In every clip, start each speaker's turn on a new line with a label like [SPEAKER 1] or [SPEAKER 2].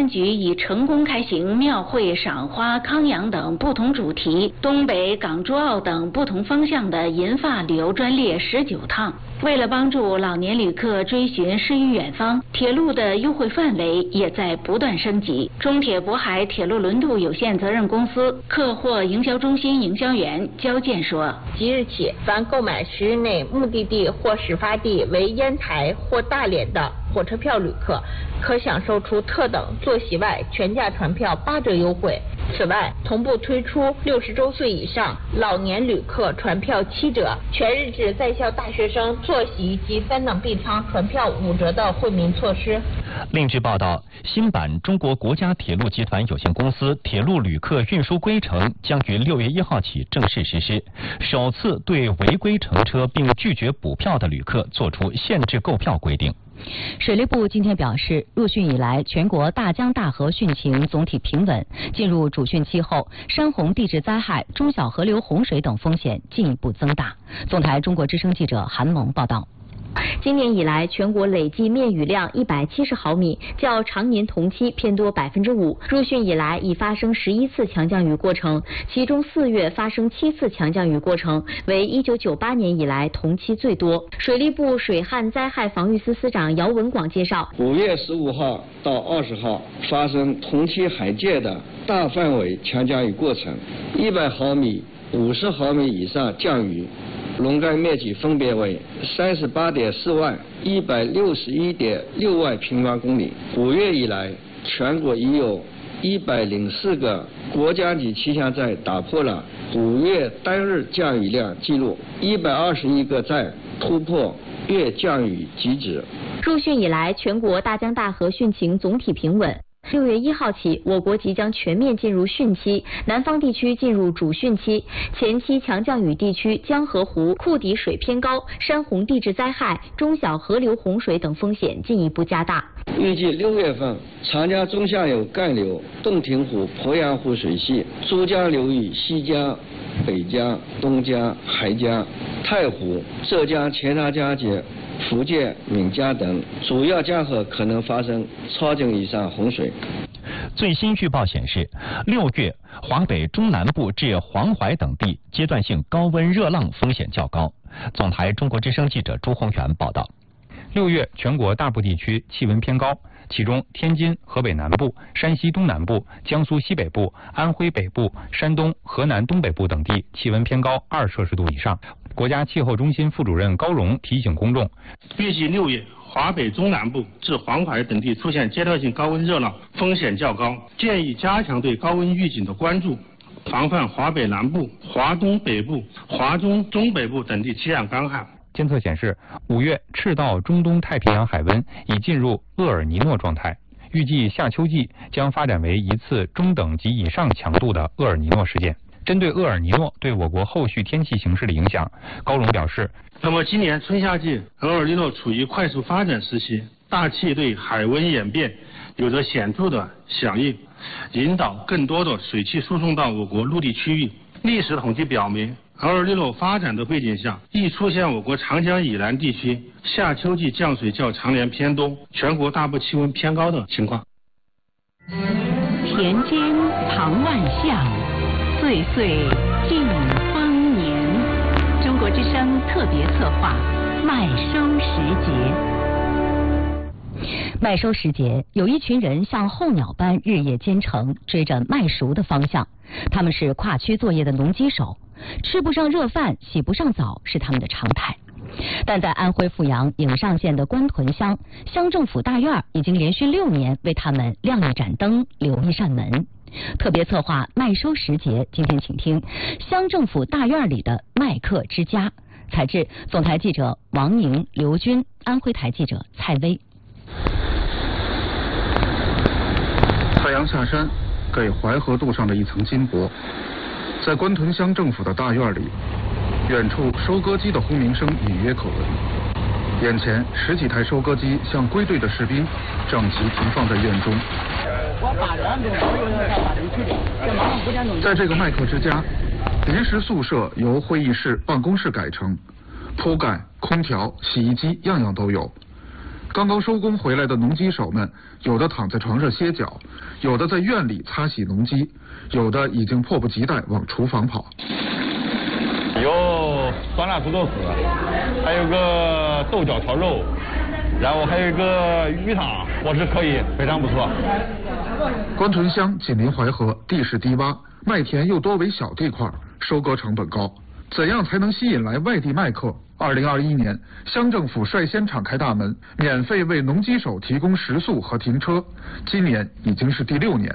[SPEAKER 1] 局已成功开行庙会、赏花、康养等不同主题、东北、港珠澳等不同方向的银发旅游专列19趟。为了帮助老年旅客追寻诗与远方，铁路的优惠范围也在不断升级。中铁渤海铁路轮渡有限责任公司客货营销中心营销员焦健说：
[SPEAKER 2] 即日起，凡购买10日内目的地或始发地为烟台或大连的火车票旅客，可享受除特等坐席外全价船票8折优惠。此外，同步推出60周岁以上老年旅客船票7折，全日制在校大学生坐席及3等 B 舱船票5折的惠民措施。
[SPEAKER 3] 另据报道，新版中国国家铁路集团有限公司铁路旅客运输规程将于6月1号起正式实施，首次对违规乘车并拒绝补票的旅客作出限制购票规定。
[SPEAKER 4] 水利部今天表示，入汛以来，全国大江大河汛情总体平稳。进入主汛期后，山洪地质灾害、中小河流洪水等风险进一步增大。总台中国之声记者韩萌报道。
[SPEAKER 5] 今年以来，全国累计面雨量170毫米，较常年同期偏多5%。入汛以来，已发生11次强降雨过程，其中4月发生7次强降雨过程，为1998年以来同期最多。水利部水旱灾害防御司司长姚文广介绍
[SPEAKER 6] ，5月15号到20号发生同期海界的大范围强降雨过程，100毫米、50毫米以上降雨。笼盖面积分别为38.4万、161.6万平方公里。5月以来，全国已有104个国家级气象站打破了5月单日降雨量记录，121个站突破月降雨极值。
[SPEAKER 5] 入汛以来，全国大江大河汛情总体平稳。6月1号起，我国即将全面进入汛期，南方地区进入主汛期。前期强降雨地区江河湖库底水偏高，山洪地质灾害、中小河流洪水等风险进一步加大。
[SPEAKER 6] 预计6月份，长江中下游干流、洞庭湖、鄱阳湖水系、珠江流域西江、北江、东江、海江、太湖、浙江钱塘江及福建闽江等主要江河可能发生超警以上洪水。
[SPEAKER 3] 最新预报显示，6月华北中南部至黄淮等地阶段性高温热浪风险较高。总台中国之声记者朱宏元报道。
[SPEAKER 7] 6月全国大部地区气温偏高，其中天津、河北南部、山西东南部、江苏西北部、安徽北部、山东、河南东北部等地气温偏高2摄氏度以上。国家气候中心副主任高荣提醒公众，
[SPEAKER 8] 预计6月华北中南部至黄淮等地出现阶段性高温热浪，风险较高，建议加强对高温预警的关注，防范华北南部、华东北部、华中中北部等地气象干旱。
[SPEAKER 7] 监测显示，5月赤道中东太平洋海温已进入厄尔尼诺状态，预计夏秋季将发展为一次中等及以上强度的厄尔尼诺事件。针对厄尔尼诺对我国后续天气形势的影响，高荣表示，
[SPEAKER 8] 那么今年春夏季厄尔尼诺处于快速发展时期，大气对海温演变有着显著的响应，引导更多的水汽输送到我国陆地区域。历史统计表明，厄尔尼诺发展的背景下，易出现我国长江以南地区夏秋季降水较常年偏多，全国大部气温偏高的情况。
[SPEAKER 9] 田间唐万象，岁岁尽丰年。中国之声特别策划麦收时节。
[SPEAKER 4] 麦收时节，有一群人像候鸟般日夜兼程，追着麦熟的方向。他们是跨区作业的农机手，吃不上热饭，洗不上澡是他们的常态。但在安徽阜阳颍上县的官屯乡，乡政府大院已经连续6年为他们亮一盏灯，留一扇门。特别策划麦收时节，今天请听乡政府大院里的麦客之家。采制总台记者王宁、刘军，安徽台记者蔡薇。
[SPEAKER 10] 太阳下山，给淮河镀上了一层金箔。在官屯乡政府的大院里，远处收割机的轰鸣声隐约可闻。眼前10几台收割机像归队的士兵，整齐停放在院中。在这个麦客之家，临时宿舍由会议室、办公室改成，铺盖、空调、洗衣机样样都有。 刚刚收工回来的农机手们，有的躺在床上歇脚，有的在院里擦洗农机，有的已经迫不及待往厨房跑。
[SPEAKER 11] 有酸辣土豆丝，还有个豆角炒肉，然后还有一个鱼汤，伙食可以，非常不错。
[SPEAKER 10] 关屯乡紧邻淮河，地势低洼，麦田又多为小地块，收割成本高。怎样才能吸引来外地麦客？2021年，乡政府率先敞开大门，免费为农机手提供食宿和停车。今年已经是第6年。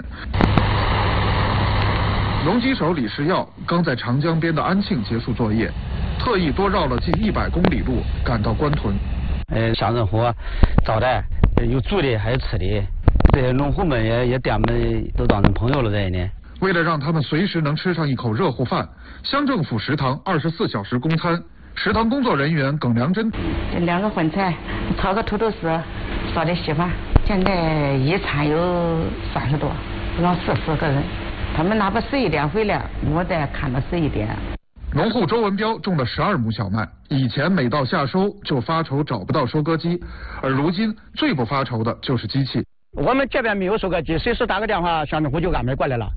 [SPEAKER 10] 农机手李世耀刚在长江边的安庆结束作业，特意多绕了近100公里路赶到关屯。
[SPEAKER 12] 乡政府招待，有住的还有吃的，这些农户们也对俺们都当成朋友了在呢。
[SPEAKER 10] 为了让他们随时能吃上一口热乎饭，乡政府食堂24小时供餐。食堂工作人员耿良珍
[SPEAKER 13] ，2个荤菜，炒个土豆丝，烧点稀饭。现在一餐有30多，能40个人。他们哪怕11点回来，我再看到11点。
[SPEAKER 10] 农户周文彪种了12亩小麦，以前每到夏收就发愁找不到收割机，而如今最不发愁的就是机器。
[SPEAKER 12] 我们这边没有收割机，随时打个电话，乡政府就安排过来了。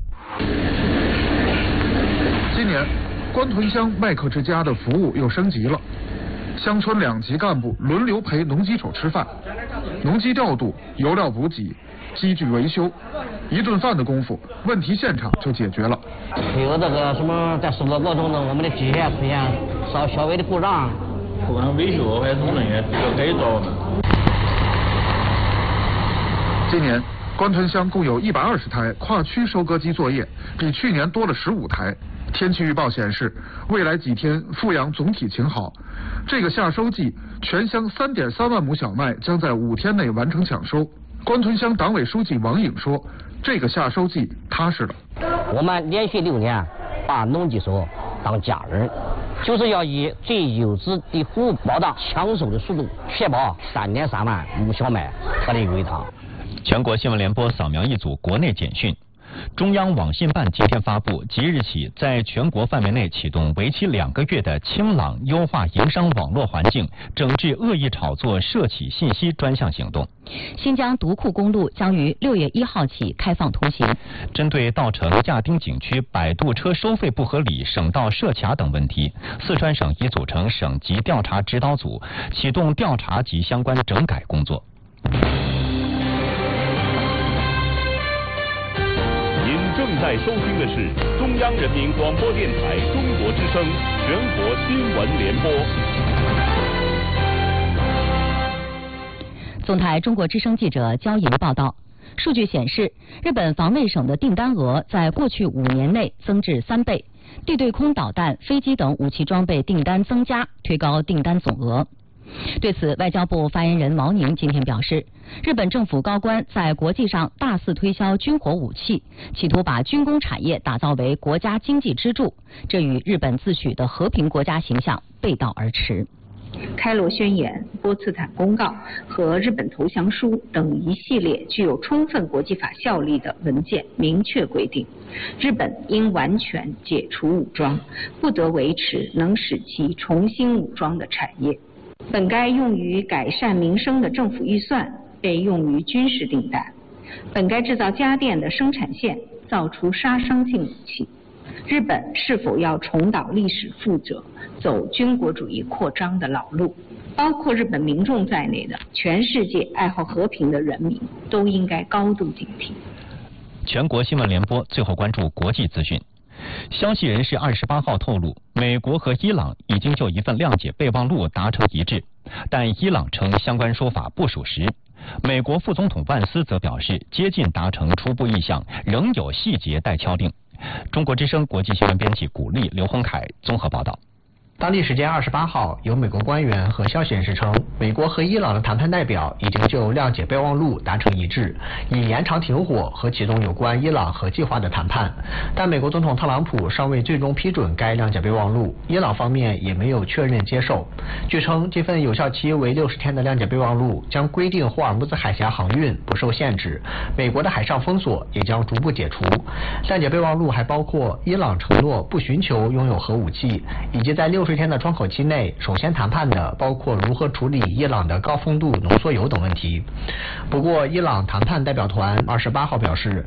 [SPEAKER 10] 今年，关屯乡麦客之家的服务又升级了，乡村2级干部轮流陪农机手吃饭，农机调度、油料补给、机具维修，一顿饭的功夫，问题现场就解决了。
[SPEAKER 12] 有这个什么，在收割过程中，我们的机械出现稍微的故障，
[SPEAKER 11] 不管维修还是人员都可以找我们。
[SPEAKER 10] 今年，关屯乡共有120台跨区收割机作业，比去年多了15台。天气预报显示，未来几天阜阳总体晴好。这个夏收季，全乡3.3万亩小麦将在5天内完成抢收。关屯乡党委书记王颖说：“这个夏收季踏实了。
[SPEAKER 12] 我们连续6年把农机手当家人，就是要以最优质的服务保障抢收的速度，确保3.3万亩小麦合理归档。”
[SPEAKER 3] 全国新闻联播扫描一组国内简讯。中央网信办今天发布，即日起在全国范围内启动为期2个月的清朗优化营商网络环境、整治恶意炒作涉企信息专项行动。
[SPEAKER 4] 新疆独库公路将于6月1号起开放通行。
[SPEAKER 3] 针对稻城亚丁景区摆渡车收费不合理、省道设卡等问题，四川省已组成省级调查指导组，启动调查及相关整改工作。
[SPEAKER 14] 正在收听的是中央人民广播电台中国之声全国新闻联播。
[SPEAKER 4] 总台中国之声记者焦莹报道，数据显示，日本防卫省的订单额在过去5年内增至3倍，地对空导弹、飞机等武器装备订单增加，推高订单总额。对此，外交部发言人毛宁今天表示，日本政府高官在国际上大肆推销军火武器，企图把军工产业打造为国家经济支柱，这与日本自诩的和平国家形象背道而驰。
[SPEAKER 15] 开罗宣言、波茨坦公告和日本投降书等一系列具有充分国际法效力的文件明确规定，日本应完全解除武装，不得维持能使其重新武装的产业。本该用于改善民生的政府预算被用于军事订单，本该制造家电的生产线造出杀伤性武器。日本是否要重蹈历史覆辙，走军国主义扩张的老路？包括日本民众在内的全世界爱好和平的人民都应该高度警惕。
[SPEAKER 3] 全国新闻联播最后关注国际资讯。消息人士28号透露，美国和伊朗已经就一份谅解备忘录达成一致，但伊朗称相关说法不属实。美国副总统万斯则表示，接近达成初步意向，仍有细节待敲定。中国之声国际新闻编辑古丽、刘洪凯综合报道。
[SPEAKER 16] 当地时间28号，有美国官员和消息人士称，美国和伊朗的谈判代表已经就谅解备忘录达成一致，以延长停火和启动有关伊朗核计划的谈判。但美国总统特朗普尚未最终批准该谅解备忘录，伊朗方面也没有确认接受。据称，这份有效期为60天的谅解备忘录将规定霍尔木兹海峡航运不受限制，美国的海上封锁也将逐步解除。谅解备忘录还包括伊朗承诺不寻求拥有核武器，以及在60 60天的窗口期内，首先谈判的包括如何处理伊朗的高丰度浓缩铀等问题。不过，伊朗谈判代表团28号表示，